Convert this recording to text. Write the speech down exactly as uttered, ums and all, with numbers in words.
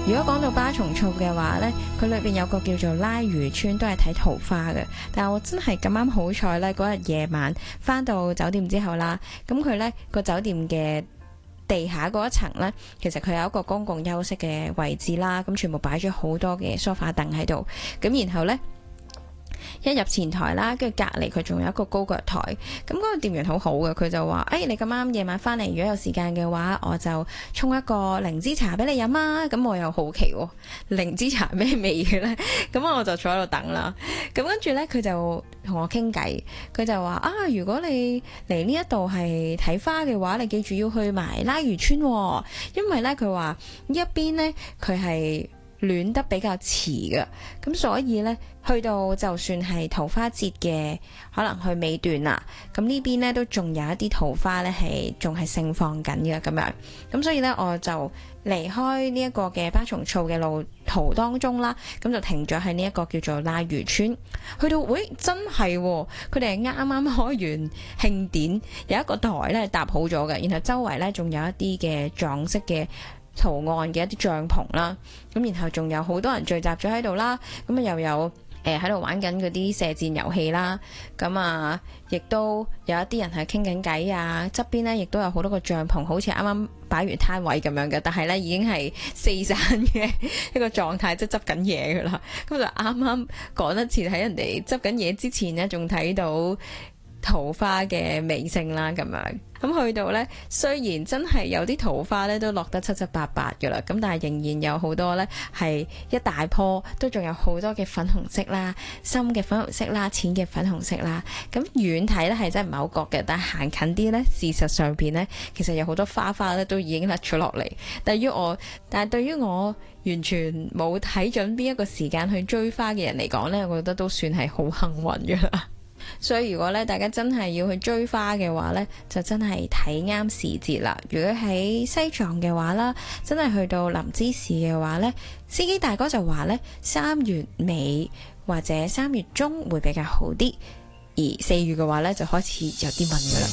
如果講到巴松措嘅話呢，佢裏邊有個叫做拉漁村，都係睇桃花嘅。但係我真係咁啱好彩呢，嗰日夜晚翻到酒店之後啦，咁佢呢個酒店嘅地下嗰一層呢，其實佢有一個公共休息嘅位置啦，咁全部擺咗好多嘅梳化凳喺度，咁然後呢，一入前台啦，跟住隔離佢仲有一個高腳台，咁嗰個店員好好嘅，佢就話：誒、哎、你咁啱夜晚翻嚟，如果有時間嘅話，我就沖一個靈芝茶俾你飲啊！咁我又好奇喎、哦，靈芝茶咩味嘅呢？咁我就坐喺度等啦。咁跟住呢，佢就同我傾偈，佢就話：啊，如果你嚟呢一度係睇花嘅話，你記住要去埋拉漁村、哦，因為呢，佢話呢一邊呢，佢係暖得比較遲嘅，咁所以呢，去到就算係桃花節嘅可能去尾段啦，咁呢邊呢都仲有一啲桃花呢係仲係盛放緊嘅咁樣，咁所以呢，我就離開呢一個嘅巴松措嘅路途當中啦，咁就停咗喺呢一個叫做拉漁村，去到喂、哎、真係、哦，佢哋係啱啱開完慶典，有一個台呢搭好咗嘅，然後周圍呢仲有一啲嘅撞色嘅圖案嘅一啲帳篷啦，咁然後仲有好多人聚集咗喺度啦，咁啊又有誒喺度玩緊嗰啲射箭遊戲啦，咁啊亦都有一啲人係傾緊偈啊，側邊呢亦都有好多個帳篷，好似啱啱擺完攤位咁樣嘅，但係呢已經係四散嘅一個狀態，即係執緊嘢噶啦，咁就啱啱趕得切喺人哋執緊嘢之前呢，仲睇到桃花嘅尾聲啦，咁樣咁去到呢，雖然真係有啲桃花呢都落得七七八八噶啦，咁但係仍然有好多呢係一大棵，都仲有好多嘅粉紅色啦、深嘅粉紅色啦、淺嘅粉紅色啦。咁遠睇呢係真係唔係好覺嘅，但係行近啲呢，事實上邊呢，其實有好多花花呢都已經甩咗落嚟。對於我，但係對於我完全冇睇準邊一個時間去追花嘅人嚟講呢，我覺得都算係好幸運噶啦。所以如果咧大家真係要去追花嘅話呢，就真係睇啱時節啦。如果喺西藏嘅話啦，真係去到林芝市嘅話呢，司機大哥就話呢，三月尾或者三月中會比較好啲，而四月嘅話呢，就開始有啲悶噶啦。